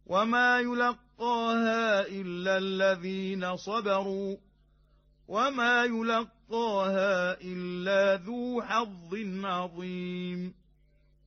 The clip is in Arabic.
وما يلقاها إلا الذين صبروا وما يلقاها إلا ذو حظ عظيم.